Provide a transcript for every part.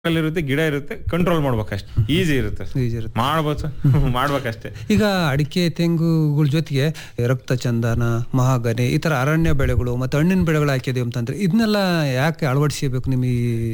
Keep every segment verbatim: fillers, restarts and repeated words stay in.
ಇರುತ್ತೆ, ಗಿಡ ಇರುತ್ತೆ, ಕಂಟ್ರೋಲ್ ಮಾಡ್ಬೇಕಷ್ಟೇ. ಈಸಿ ಇರುತ್ತೆ, ಈಸಿ ಇರುತ್ತೆ, ಮಾಡ್ಬೋದು, ಮಾಡ್ಬೇಕಷ್ಟೇ. ಈಗ ಅಡಿಕೆ ತೆಂಗುಗಳ ಜೊತೆಗೆ ರಕ್ತ ಚಂದನ, ಮಹಾಗನಿ ಈ ತರ ಅರಣ್ಯ ಬೆಳೆಗಳು ಮತ್ತೆ ಹಣ್ಣಿನ ಬೆಳೆಗಳು ಹಾಕಿದೀವಿ ಅಂತಂದ್ರೆ ಇದನ್ನೆಲ್ಲ ಯಾಕೆ ಅಳವಡಿಸಬೇಕು ನಿಮ್ಮ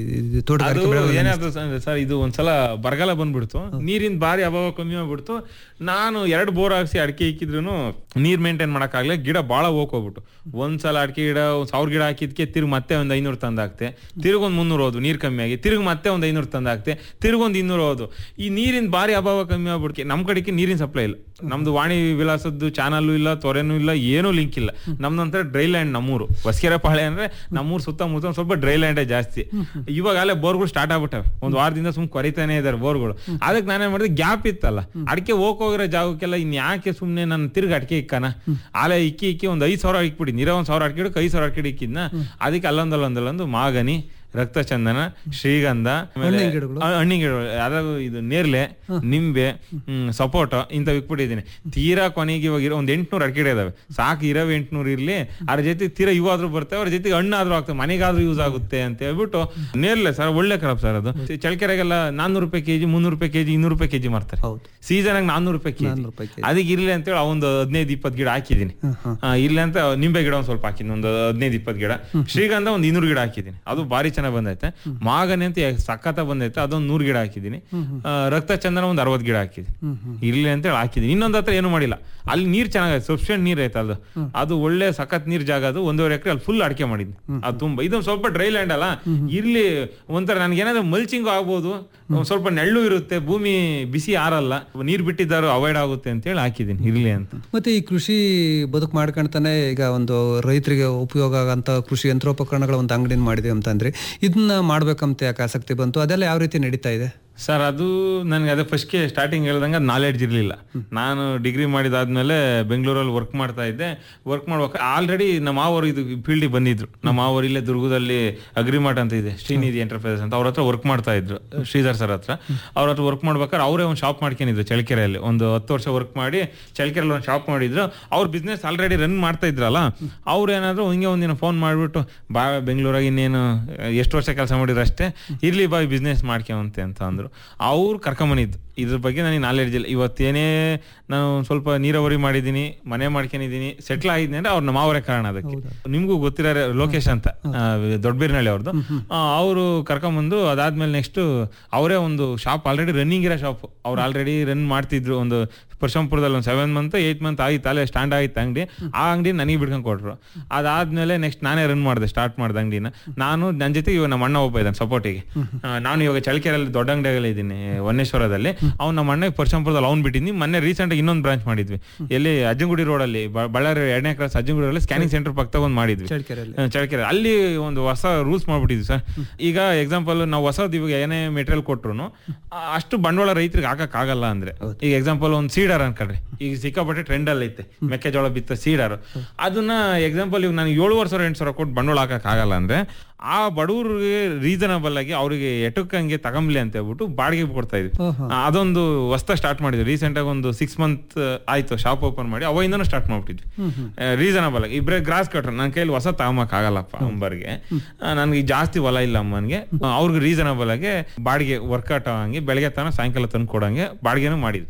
ಈ ತೋಟಗಾರಿಕೆ ಬೆಳೆಗಳು? ಏನಾದ್ರು ಸರ್, ಇದು ಒಂದ್ಸಲ ಬರಗಾಲ ಬಂದ್ಬಿಡ್ತು, ನೀರಿನ ಬಾರಿ ಅಭಾವ ಕಮ್ಮಿ ಆಗ್ಬಿಡ್ತು. ನಾನು ಎರಡು ಬೋರ್ ಹಾಕ್ಸಿ ಅಡಿಕೆ ಇಕ್ಕಿದ್ರು ನೀರ್ ಮೇಂಟೈನ್ ಮಾಡಕ್ಕಾಗ್ಲಿ, ಗಿಡ ಬಾಳ ಹೋಗ್ಬಿಟ್ಟು ಒಂದ್ಸಲ ಅಡಿಕೆ ಗಿಡ ಸಾವಿರ ಗಿಡ ಹಾಕಿದ್ಕೆ ತಿರ್ಗಿ ಮತ್ತೆ ಒಂದ್ ಐನೂರು ತಂದ ಹಾಕ್ತೆ, ತಿರ್ಗ ಒಂದ್ ಮುನ್ನೂರು ಹೋದು ನೀರ್ ಕಮ್ಮಿ ಆಗಿ, ತಿರ್ಗಿ ಮತ್ತೆ ಒಂದ್ ಐನೂರು ತಂದ ಹಾಕ್ತೆ, ತಿರ್ಗ ಒಂದ್ ಇನ್ನೂರು ಹೋದು. ಈ ನೀರಿನ ಬಾರಿ ಅಭಾವ ಕಮ್ಮಿ ಆಗ್ಬಿಡ್ಕೆ. ನಮ್ ಕಡೆಗೆ ನೀರಿನ ಸಪ್ಲೈ ಇಲ್ಲ, ನಮ್ದು ವಾಣಿ ವಿಲಾಸದ್ದು ಚಾನಲ್ ಇಲ್ಲ, ತೊರೆನೂ ಇಲ್ಲ, ಏನೂ ಲಿಂಕ್ ಇಲ್ಲ. ನಮ್ದಂತರ ಡ್ರೈ ಲ್ಯಾಂಡ್, ನಮ್ಮೂರು ಹೊಸಕೆರೆ ಪಾಳೆ ಅಂದ್ರೆ ನಮ್ಮೂರು ಸುತ್ತಮುತ್ತ ಸ್ವಲ್ಪ ಡ್ರೈ ಲ್ಯಾಂಡೇ ಜಾಸ್ತಿ. ಇವಾಗ ಅಲ್ಲೇ ಬೋರ್ಗಳು ಸ್ಟಾರ್ಟ್ ಆಗ್ಬಿಟ್ಟವೆ, ಒಂದ್ ವಾರದಿಂದ ಸುಮ್ನೆ ಕೊರಿತಾನೆ ಇದಾರೆ ಬೋರ್ಗಳು. ಅದಕ್ಕೆ ನಾನೇ ಮಾಡಿದೆ, ಗ್ಯಾಪ್ ಇತ್ತಲ್ಲ ಅಡಿಕೆ ಹೋಗೋಗಿರೋ ಜಾಗಕ್ಕೆಲ್ಲ ಇನ್ ಯಾಕೆ ಸುಮ್ನೆ ನಾನು ತಿರ್ಗಿ ಅಡಿಕೆ ಇಕ್ಕಾನ, ಆಲೆ ಇಕ್ಕಿ ಇಕ್ಕಿ ಒಂದ್ ಐದ್ ಸಾವಿರ ಇಕ್ಬಿಡಿ, ನೀರ ಒಂದ್ ಸಾವಿರ ಅಡಿಕೆ ಐದ್ ಸಾವಿರ ಅಡಿಕೆ ಇಕ್ಕಿದ್ನ. ಅದಕ್ಕೆ ಅಲ್ಲೊಂದಲ್ಲೊಂದಲ್ಲೊಂದು ಮಾಗನಿ, ರಕ್ತ ಚಂದನ, ಶ್ರೀಗಂಧ, ಹಣ್ಣಿನ ಗಿಡಗಳು, ಯಾವ್ದು ಇದು ನೇರ್ಲೆ, ನಿಂಬೆ, ಹ್ಮ್ ಸಪೋಟ ಇಂತ ಇಕ್ಬಿಟ್ಟಿದ್ದೀನಿ. ತೀರಾ ಕೊನೆಗೆ ಇವಾಗ ಒಂದ್ ಎಂಟ್ನೂರು ಅಡಿಕೆ ಗಿಡ ಇದಾವೆ, ಸಾಕು ಇರವ್ ಎಂಟ್ನೂರು ಇರ್ಲಿ, ಅದ್ರ ಜೊತೆ ತೀರಾ ಇವಾದ್ರೂ ಬರ್ತವೆ, ಅವ್ರ ಜೊತೆಗೆ ಹಣ್ಣಾದ್ರೂ ಆಗ್ತವೆ, ಮನೆಗಾದ್ರೂ ಯೂಸ್ ಆಗುತ್ತೆ ಅಂತ ಹೇಳ್ಬಿಟ್ಟು ನೇರ್ಲೆ ಸರ್ ಒಳ್ಳೆ ಕ್ರಾಪ್ ಸರ್ ಅದು. ಚಳ್ಳಕೆರೆಗೆಲ್ಲ ನಾನ್ನೂರು ರೂಪಾಯಿ ಕೆಜಿ, ಮುನ್ನೂರು ರೂಪಾಯಿ ಕೆಜಿ, ಇನ್ನೂರು ರೂಪಾಯಿ ಕೆಜಿ ಮಾರ್ತಾರೆ. ಸೀಸನ್ ಆಗಿ ನಾನ್ನೂರು ರೂಪಾಯಿ ಕೆಜಿ. ಅದಕ್ಕೆ ಇರ್ಲಿ ಅಂತೇಳಿ ಒಂದು ಹದಿನೈದು ಇಪ್ಪತ್ತು ಗಿಡ ಹಾಕಿದೀನಿ. ಇಲ್ಲ ಅಂತ ನಿಂಬೆ ಗಿಡ ಒಂದ್ ಸ್ವಲ್ಪ ಹಾಕಿದ್ದೀನಿ, ಒಂದು ಹದಿನೈದು ಇಪ್ಪತ್ತು ಗಿಡ. ಶ್ರೀಗಂಧ ಒಂದ್ ಇನ್ನೂರು ಗಿಡ ಹಾಕಿದ್ದೀನಿ, ಅದು ಬಾರಿ ಚೆನ್ನಾಗಿ ಬಂದೈತೆ. ಮಾಗನಿ ಅಂತ ಸಖತ ಬಂದೈತೆ, ಅದೊಂದ್ ನೂರ್ ಗಿಡ ಹಾಕಿದೀನಿ. ರಕ್ತ ಚಂದನ ಒಂದ್ ಅರವತ್ ಗಿಡ ಹಾಕಿದೀನಿ, ಇರ್ಲಿ ಅಂತ ಹೇಳಿ ಹಾಕಿದೀನಿ. ಇನ್ನೊಂದ್ ಹತ್ರ ಏನು ಮಾಡಿಲ್ಲ, ಅಲ್ಲಿ ನೀರ್ ಚೆನ್ನಾಗೈತೆ, ಸಫಿಷಿಯಂಟ್ ನೀರ್ ಐತೆ, ಅದು ಅದು ಒಳ್ಳೆ ಸಖತ್ ನೀರ್ ಜಾಗ, ಅದು ಒಂದೂವರೆ ಎಕರೆ ಅಲ್ಲಿ ಫುಲ್ ಅಡಿಕೆ ಮಾಡಿದ್ನಿ. ಅದು ತುಂಬಾ ಇದೊಂದು ಸ್ವಲ್ಪ ಡ್ರೈ ಲ್ಯಾಂಡ್ ಅಲ್ಲ, ಇರ್ಲಿ ಒಂಥರ ನನ್ಗೆ ಏನಾದ್ರು ಮಲ್ಚಿಂಗ್ ಆಗ್ಬೋದು, ಸ್ವಲ್ಪ ನೆಳ್ಳು ಇರುತ್ತೆ, ಭೂಮಿ ಬಿಸಿ ಆರಲ್ಲ, ನೀರ್ ಬಿಟ್ಟಿದ್ದಾರು ಅವಾಯ್ಡ್ ಆಗುತ್ತೆ ಅಂತ ಹೇಳಿ ಹಾಕಿದೀನಿ, ಇರ್ಲಿ ಅಂತ. ಮತ್ತೆ ಈ ಕೃಷಿ ಬದುಕು ಮಾಡ್ಕೊಂತಾನೆ ಈಗ ಒಂದು ರೈತರಿಗೆ ಉಪಯೋಗ ಆಗಂತ ಕೃಷಿ ಯಂತ್ರೋಪಕರಣಗಳ ಒಂದು ಅಂಗಡಿನ ಮಾಡಿದೆ ಅಂತಂದ್ರೆ ಇದನ್ನ ಮಾಡ್ಬೇಕಂತ ಯಾಕೆ ಆಸಕ್ತಿ ಬಂತು? ಅದೆಲ್ಲ ಯಾವ ರೀತಿ ನಡೀತಾ ಇದೆ ಸರ್? ಅದು ನನಗೆ ಅದೇ ಫಸ್ಟ್ಗೆ ಸ್ಟಾರ್ಟಿಂಗ್ ಹೇಳ್ದಂಗೆ ನಾಲೆಡ್ಜ್ ಇರಲಿಲ್ಲ. ನಾನು ಡಿಗ್ರಿ ಮಾಡಿದಾದ್ಮೇಲೆ ಬೆಂಗಳೂರಲ್ಲಿ ವರ್ಕ್ ಮಾಡ್ತಾ ಇದ್ದೆ. ವರ್ಕ್ ಮಾಡ್ಬೇಕು ಆಲ್ರೆಡಿ ನಮ್ಮ ಮಾವರು ಇದು ಫೀಲ್ಡಿಗೆ ಬಂದಿದ್ರು. ನಮ್ಮ ಮಾವರು ಇಲ್ಲೇ ದುರ್ಗದಲ್ಲಿ ಅಗ್ರಿಮಾರ್ಟ್ ಅಂತ ಇದೆ, ಶ್ರೀನಿಧಿ ಎಂಟರ್ಪ್ರೈಸಸ್ ಅಂತ, ಅವ್ರ ಹತ್ರ ವರ್ಕ್ ಮಾಡ್ತಾ ಇದ್ರು, ಶ್ರೀಧರ್ ಸರ್ ಹತ್ರ. ಅವ್ರ ಹತ್ರ ವರ್ಕ್ ಮಾಡ್ಬೇಕಾದ್ರೆ ಅವರೇ ಒಂದು ಶಾಪ್ ಮಾಡ್ಕೊಂಡಿದ್ರು ಚಳ್ಳಕೆರೆಯಲ್ಲಿ. ಒಂದು ಹತ್ತು ವರ್ಷ ವರ್ಕ್ ಮಾಡಿ ಚಳ್ಳಕೆರೆಯಲ್ಲಿ ಒಂದು ಶಾಪ್ ಮಾಡಿದ್ರು. ಅವ್ರ ಬಿಸ್ನೆಸ್ ಆಲ್ರೆಡಿ ರನ್ ಮಾಡ್ತಾ ಇದ್ರಲ್ಲ, ಅವ್ರು ಏನಾದ್ರು ಹಿಂಗೆ ಒಂದಿನ ಫೋನ್ ಮಾಡಿಬಿಟ್ಟು, ಬಾ ಬೆಂಗಳೂರಾಗ ಇನ್ನೇನು ಎಷ್ಟು ವರ್ಷ ಕೆಲಸ ಮಾಡಿದ್ರು ಅಷ್ಟೇ, ಇರ್ಲಿ ಬಾ ಬಿಸ್ನೆಸ್ ಮಾಡ್ಕೊಂತೆ ಅಂತ ಅಂದ್ರು. ಅವ್ರು ಕರ್ಕೊಂಬಂದಿದ್ದು. ಇದ್ರ ಬಗ್ಗೆ ನನಗೆ ನಾಲೆಡ್ಜ್ ಇಲ್ಲ. ಇವತ್ತೇನೇ ನಾನು ಸ್ವಲ್ಪ ನೀರಾವರಿ ಮಾಡಿದ್ದೀನಿ, ಮನೆ ಮಾಡ್ಕೊಂಡಿದ್ದೀನಿ, ಸೆಟ್ಲ್ ಆಗಿದ್ದೀನಿ ಅಂದ್ರೆ ಅವ್ರು ನಮ್ಮ ಅವರೇ ಕಾರಣ. ಅದಕ್ಕೆ ನಿಮ್ಗೂ ಗೊತ್ತಿರೋ ಲೋಕೇಶ್ ಅಂತ, ದೊಡ್ಡಬೀರ್ನಳ್ಳಿ ಅವ್ರದ್ದು, ಅವರು ಕರ್ಕೊಂಬಂದು ಅದಾದ್ಮೇಲೆ ನೆಕ್ಸ್ಟ್ ಅವರೇ ಒಂದು ಶಾಪ್, ಆಲ್ರೆಡಿ ರನ್ನಿಂಗ್ ಇರೋ ಶಾಪ್, ಅವ್ರು ಆಲ್ರೆಡಿ ರನ್ ಮಾಡ್ತಿದ್ರು. ಒಂದು ಪರಶಂಪುರದಲ್ಲಿ ಒಂದು ಸೆವೆನ್ ಮಂತ್ ಏಟ್ ಮಂತ್ ಆಗಿತ್ತು, ಅಲ್ಲೇ ಸ್ಟ್ಯಾಂಡ್ ಆಗಿತ್ತು ಅಂಗಡಿ. ಆ ಅಂಗಡಿ ನನಗೆ ಬಿಡ್ಕೊಂಡು ಕೊಟ್ರು. ಅದಾದ್ಮೇಲೆ ನೆಕ್ಸ್ಟ್ ನಾನೇ ರನ್ ಮಾಡಿದೆ, ಸ್ಟಾರ್ಟ್ ಮಾಡಿದೆ ಅಂಗಡಿನ. ನಾನು ನನ್ನ ಜೊತೆ ಇವಾಗ ನಮ್ಮ ಅಣ್ಣ ಒಬ್ಬ ಇದ್ದಾನೆ ಸಪೋರ್ಟಿಗೆ. ನಾನು ಇವಾಗ ಚಳ್ಳಕೆರೆಯಲ್ಲಿ ದೊಡ್ಡ ಅಂಗಡಿಯಲ್ಲಿ ಇದ್ದೀನಿ, ವನ್ನೇಶ್ವರದಲ್ಲಿ. ಅವ್ನು ನಮ್ಮ ಅಣ್ಣ ಪರಶಂಪುರದಲ್ಲಿ ಅವ್ನು ಬಿಟ್ಟಿದ್ನಿ. ಮೊನ್ನೆ ರೀಸೆಂಟ್ ಆಗಿ ಇನ್ನೊಂದು ಬ್ರಾಂಚ್ ಮಾಡಿದ್ವಿ, ಎಲ್ಲಿ ಅಜ್ಜಂಗುಡಿ ರೋಡಲ್ಲಿ, ಬಳ್ಳಾರಿ ಎರಡನೇ ಕ್ರಾಸ್ ಅಜ್ಜಂಗುಡಿ ಸ್ಕ್ಯಾನಿಂಗ್ ಸೆಂಟರ್ ಪಕ್ಕ ಒಂದು ಮಾಡಿದ್ವಿ ಚಳ್ಳಕೆರೆ. ಅಲ್ಲಿ ಒಂದು ಹೊಸ ರೂಲ್ಸ್ ಮಾಡ್ಬಿಟ್ಟಿದ್ವಿ ಸರ್. ಈಗ ಎಕ್ಸಾಂಪಲ್ ನಾವು ಹೊಸದು ಇವಾಗ ಏನೇ ಮೆಟೀರಿಯಲ್ ಕೊಟ್ರು ಅಷ್ಟು ಬಂಡವಾಳ ರೈತರಿಗೆ ಹಾಕಕ್ ಆಗಲ್ಲ. ಅಂದ್ರೆ ಈಗ ಎಕ್ಸಾಂಪಲ್ ಒಂದು ಸೀಡರ್ ಅನ್ಕೊಳ್ರಿ, ಈಗ ಸಿಕ್ಕಾಪಟ್ಟೆ ಟ್ರೆಂಡ್ ಅಲ್ಲಿ ಐತೆ ಮೆಕ್ಕೆಜೋಳ ಬಿತ್ತ ಸೀಡರ್. ಅದನ್ನ ಎಕ್ಸಾಂಪಲ್ ಇವಾಗ ನಾನು ಏಳುವರೆ ಸಾವಿರ ಎಂಟು ಸಾವಿರ ಕೊಟ್ಟು ಬಂಡವಾಳ ಹಾಕಕ್ ಆಗಲ್ಲ. ಅಂದ್ರೆ ಆ ಬಡವ್ರಿಗೆ ರೀಸನಬಲ್ ಆಗಿ ಅವ್ರಿಗೆ ಎಟಕ್ಕಂಗೆ ತಗೊಂಬ್ಲಿ ಅಂತ ಹೇಳ್ಬಿಟ್ಟು ಬಾಡಿಗೆ ಕೊಡ್ತಾ ಇದ್ವಿ. ಅದೊಂದು ಹೊಸ್ತ ಸ್ಟಾರ್ಟ್ ಮಾಡಿದ್ವಿ ರೀಸೆಂಟ್ ಆಗಿ, ಒಂದು ಸಿಕ್ಸ್ ಮಂತ್ ಆಯ್ತು ಶಾಪ್ ಓಪನ್ ಮಾಡಿ. ಅವಾಗಿಂದನೂ ಸ್ಟಾರ್ಟ್ ಮಾಡ್ಬಿಟ್ಟಿದ್ವಿ ರೀಸನಬಲ್ ಆಗಿ. ಇಬ್ಬರೇ ಗ್ರಾಸ್ ಕಟ್ರ, ನನ್ನ ಕೈಲಿ ಹೊಸ ತಗೊಂಬಕ್ ಆಗಲ್ಲಪ್ಪ ಅಂಬರ್ಗೆ, ನನ್ಗೆ ಜಾಸ್ತಿ ಹೊಲ ಇಲ್ಲ ಅಮ್ಮನ್ಗೆ, ಅವ್ರಿಗೆ ರೀಸನಬಲ್ ಆಗಿ ಬಾಡಿಗೆ ವರ್ಕೌಟ್ ಆಗಂಗೆ ಬೆಳಗ್ಗೆ ತನ ಸಾಯಂಕಾಲ ತಂದು ಕೊಡಂಗೆ ಬಾಡಿಗೆನೂ ಮಾಡಿದ್ವಿ.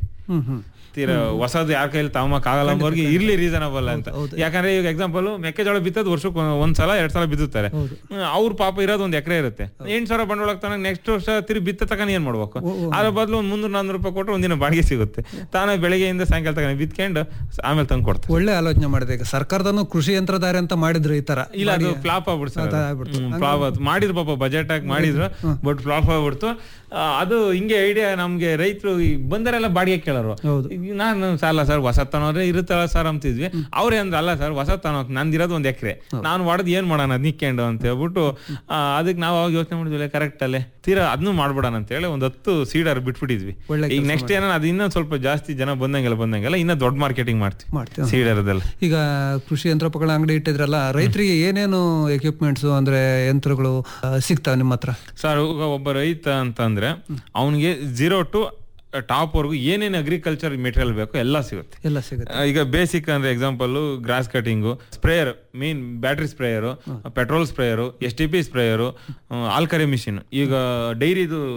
ಹೊಸದು ಯಾರ ಕೈಲಿ ತಗೊಂಬಕ್ ಆಗಲ್ಲ ಅಂಬರ್ಗೆ ಇರ್ಲಿ ರೀಸನಬಲ್ ಅಂತ. ಯಾಕಂದ್ರೆ ಈಗ ಎಕ್ಸಾಂಪಲ್ ಮೆಕ್ಕೆಜೋಳ ಬಿತ್ತದ್ ವರ್ಷಕ್ಕೆ ಒಂದ್ಸಲ ಎರಡ್ ಸಲ ಬಿತ್ತುತ್ತಾರೆ. ಅವ್ರ ಪಾಪ ಇರೋದು ಒಂದ್ ಎಕರೆ ಇರುತ್ತೆ, ಎಂಟು ಸಾವಿರ ಬಂಡವಾಳ ತನಕ ನೆಕ್ಸ್ಟ್ ವರ್ಷ ತಿರುಗಿ ಬಿತ್ತ ತಗೊಂಡು ಏನ್ ಮಾಡ್ಬೇಕು? ಅದ್ರ ಬದಲು ಒಂದ್ ಮುನ್ನೂರ ನಾನ್ನೂರು ರೂಪಾಯಿ ಕೊಟ್ಟರೆ ಒಂದಿನ ಬಾಡಿಗೆ ಸಿಗುತ್ತೆ. ತಾನೇ ಬೆಳಗ್ಗೆಯಿಂದ ಸಾಯಂಕಾಲ ತಗೊಂಡು ಬಿತ್ಕೊಂಡು ಆಮೇಲೆ ತಂದು ಕೊಡ್ತಾರೆ. ಒಳ್ಳೆ ಆಲೋಚನೆ ಮಾಡಿದೆ. ಈಗ ಸರ್ಕಾರದನು ಕೃಷಿ ಯಂತ್ರಧಾರೆ ಅಂತ ಮಾಡಿದ್ರು, ಈ ತರ ಇಲ್ಲ ಅದು ಫ್ಲಾಪ್ ಆಗ್ಬಿಡ್ತು. ಫ್ಲಾಪ್ ಆಯ್ತು, ಮಾಡಿದ್ರು ಪಾಪ ಬಜೆಟ್ ಆಗಿ ಮಾಡಿದ್ರು, ಬಟ್ ಫ್ಲಾಪ್ ಆಗ್ಬಿಡ್ತು. ಅದು ಹಿಂಗೆ ಐಡಿಯಾ ನಮ್ಗೆ ರೈತರು ಬಂದರೆಲ್ಲ ಬಾಡಿಗೆ ಕೇಳೋರು. ನಾನು ಸಾಲ ಸರ್ ಹೊಸ ತನೋದ್ರೆ ಇರುತ್ತಲ್ಲ ಸರ್ ಅಂತಿದ್ವಿ. ಅವ್ರೇ ಅಂದ್ರೆ ಅಲ್ಲ ಸರ್ ಹೊಸ ತನೋಕ್ ನಂದಿರೋದು ಒಂದ್ ಎಕರೆ, ನಾನು ಮಾಡೋದು ಏನ್ ಮಾಡೋಣ ಅದ್ ನಿಕ್ಕೊಂಡು ಅಂತ ಹೇಳ್ಬಿಟ್ಟು ಅದಕ್ಕೆ ನಾವು ಅವಾಗ ಯೋಚನೆ ಮಾಡಿದ್ವಿ ಕರೆಕ್ಟ್ ಅಲ್ಲೇ ತೀರಾ ಅದನ್ನು ಮಾಡ್ಬಿಡೋಣ ಅಂತ ಹೇಳಿ ಒಂದ್ ಹತ್ತು ಸೀಡರ್ ಬಿಟ್ಬಿಟ್ಟಿದ್ವಿ. ಈಗ ನೆಕ್ಸ್ಟ್ ಏನೋ ಅದು ಇನ್ನೊಂದ್ ಸ್ವಲ್ಪ ಜಾಸ್ತಿ ಜನ ಬಂದಂಗೆಲ್ಲ ಬಂದಂಗೆಲ್ಲ ಇನ್ನ ದೊಡ್ಡ ಮಾರ್ಕೆಟಿಂಗ್ ಮಾಡ್ತೀವಿ ಸೀಡರ್ ಅದೆಲ್ಲ. ಈಗ ಕೃಷಿ ಯಂತ್ರೋಪಕರಣ ಅಂಗಡಿ ಇಟ್ಟಿದ್ರಲ್ಲ, ರೈತರಿಗೆ ಏನೇನು ಎಕ್ವಿಪ್ಮೆಂಟ್ಸ್ ಅಂದ್ರೆ ಯಂತ್ರಗಳು ಸಿಗ್ತಾವ ನಿಮ್ಮ ಹತ್ರ? ಸರ್ ಒಬ್ಬ ರೈತ ಅಂತ ಅಂದ್ರೆ ಅವನಿಗೆ ಜೀರೋ ಟು ಟಾಪ್ ವರ್ಗು ಏನೇನು ಅಗ್ರಿಕಲ್ಚರ್ ಮೆಟೀರಿಯಲ್ ಬೇಕು ಎಲ್ಲ ಸಿಗುತ್ತೆ. ಎಲ್ಲ ಸಿಗುತ್ತೆ. ಆ, ಈಗ ಬೇಸಿಕ್ ಅಂದ್ರೆ ಎಕ್ಸಾಂಪಲ್ ಗ್ರಾಸ್ ಕಟಿಂಗು, ಸ್ಪ್ರೇಯರ್, ಮೀನ್ battery sprayer, petrol sprayer, S T P sprayer, ಆಲ್ಕರಿ machine. ಈಗ ಡೈರಿದು